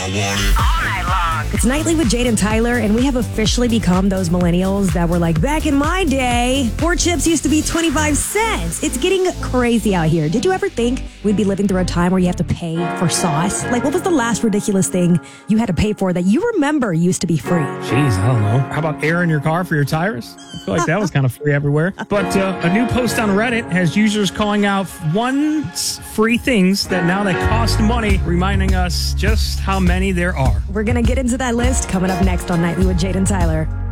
All night long. It's Nightly with Jade and Tyler, and we have officially become those millennials that were like, back in my day, 4 chips used to be 25 cents. It's getting crazy out here. Did you ever think we'd be living through a time where you have to pay for sauce? Like, what was the last ridiculous thing you had to pay for that you remember used to be free? Jeez, I don't know. How about air in your car for your tires? I feel like that was kind of free everywhere. But a new post on Reddit has users calling out once free things that now they cost money, reminding us just how many there are. We're going to get into that list coming up next on Nightly with Jade and Tyler.